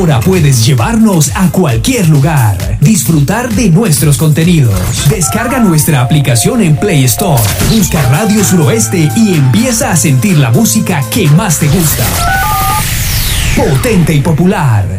Ahora puedes llevarnos a cualquier lugar, disfrutar de nuestros contenidos. Descarga nuestra aplicación en Play Store, busca Radio Suroeste y empieza a sentir la música que más te gusta. Potente y popular,